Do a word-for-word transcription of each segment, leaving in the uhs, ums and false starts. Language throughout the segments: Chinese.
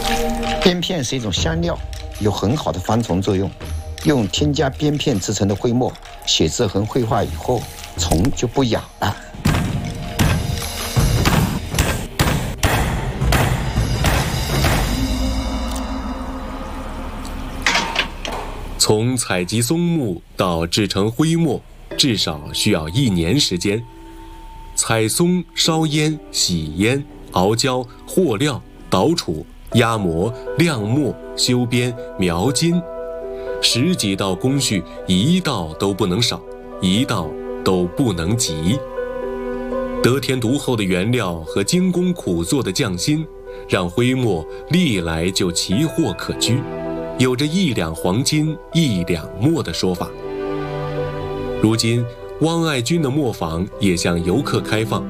鞭片是一种香料，有很好的防虫作用。用添加鞭片制成的灰墨，写字和绘画以后，虫就不痒了。 从采集松木到制成灰墨，至少需要一年时间。采松、烧烟、洗烟、熬胶、和料、捣杵、压模、亮墨、修边、描金，十几道工序，一道都不能少，一道都不能急。得天独厚的原料和精工苦做的匠心，让灰墨历来就奇货可居，有着一两黄金一两墨的说法。如今汪爱军的磨坊也向游客开放，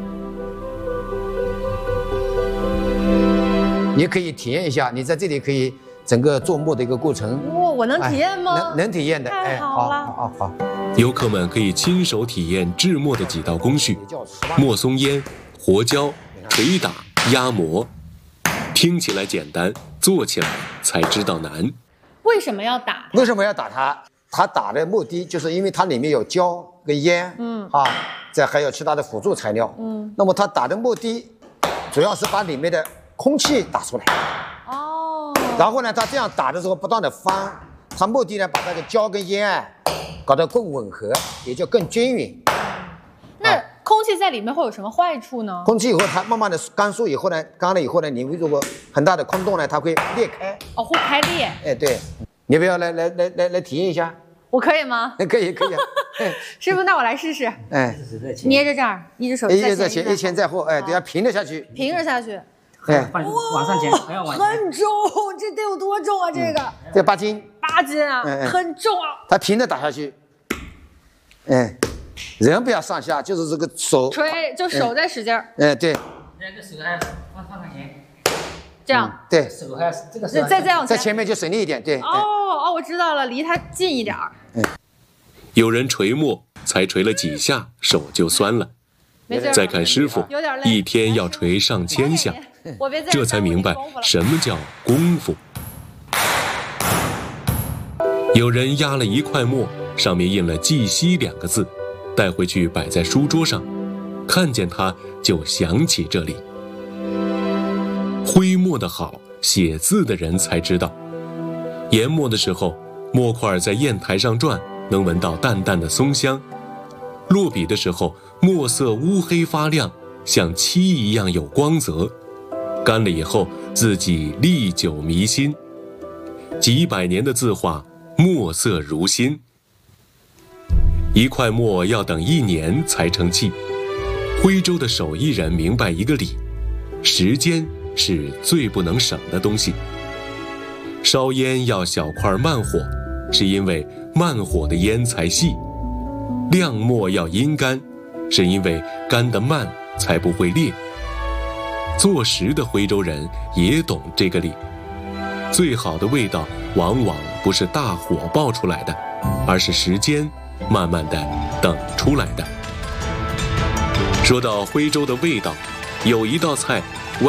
你可以体验一下，你在这里可以整个做墨的一个过程。 哇，我能体验吗？ 哎、能能体验的， 太好了！ 哎、好好好。 游客们可以亲手体验制墨的几道工序：墨松烟、活胶、捶打、压模。听起来简单，做起来才知道难。 为什么要打它？为什么要打它？它打的目的就是因为它里面有胶跟烟，嗯啊，这还有其他的辅助材料，嗯。那么它打的目的，主要是把里面的空气打出来。哦。然后呢，它这样打的时候不断的翻，它目的呢把那个胶跟烟啊搞得更吻合，也就更均匀。 那空气在里面会有什么坏处呢？ 空气以后它慢慢的干燥以后呢，干了以后呢，你如果很大的空洞呢，它会裂开。 哦，会开裂。 哎，对，你不要来来来来来体验一下。 我可以吗？ 可以可以、啊。 师傅，那我来试试。 哎， 捏着这儿，一只手一直在前，一前在后，哎，等下平着下去。 平着下去。 哎， 往上前，还要往前。 很重，这得有多重啊？这个。 这八斤。 八斤啊， 哎、 很重啊。 它平着打下去。哎，人不要上下，就是这个手。 锤，就手在使劲儿。 哎，对。 那个手还放放上前。 这样。 嗯、对。 手还这个手。 再再往在前面就省力一点，对。 哦哦，我知道了，离它近一点儿。 有人锤墨，才锤了几下，手就酸了。再看师傅，一天要锤上千下，这才明白什么叫功夫。有人压了一块墨，上面印了“绩溪”两个字，带回去摆在书桌上，看见它就想起这里。挥墨的好，写字的人才知道。研墨的时候，墨块在砚台上转，能闻到淡淡的松香。落笔的时候，墨色乌黑发亮，像漆一样有光泽。干了以后，字迹历久弥新。几百年的字画，墨色如新。一块墨要等一年才成器。徽州的手艺人明白一个理：时间是最不能省的东西。烧烟要小块慢火，是因为慢火的烟才细。亮墨要阴干，是因为干得慢才不会裂。做食的徽州人也懂这个理。最好的味道往往不是大火爆出来的，而是时间慢慢的等出来的。说到徽州的味道，有一道菜